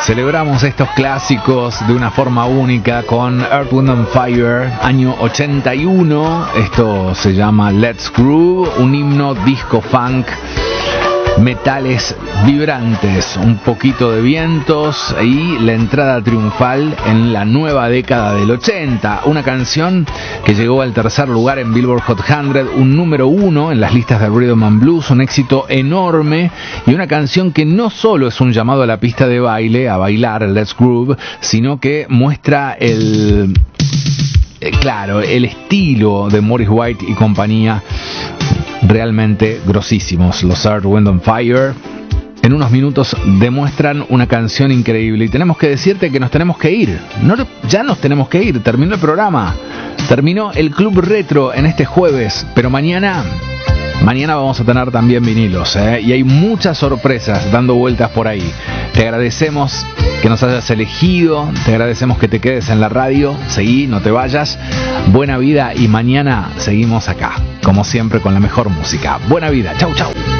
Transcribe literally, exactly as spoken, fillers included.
Celebramos estos clásicos de una forma única con Earth, Wind and Fire, año ochenta y uno. Esto se llama Let's Groove, un himno disco funk, metales vibrantes, un poquito de vientos y la entrada triunfal en la nueva década del ochenta. Una canción que llegó al tercer lugar en Billboard Hot cien, un número uno en las listas de Rhythm and Blues, un éxito enorme y una canción que no solo es un llamado a la pista de baile, a bailar Let's Groove, sino que muestra el... Eh, claro, el estilo de Morris White y compañía, realmente grosísimos. Los Earth, Wind and Fire en unos minutos demuestran una canción increíble y tenemos que decirte que nos tenemos que ir. No, ya nos tenemos que ir, terminó el programa, terminó el Club Retro en este jueves, pero mañana... Mañana vamos a tener también vinilos, ¿eh? Y hay muchas sorpresas dando vueltas por ahí. Te agradecemos que nos hayas elegido, te agradecemos que te quedes en la radio, seguí, no te vayas. Buena vida y mañana seguimos acá, como siempre, con la mejor música. Buena vida, chau chau.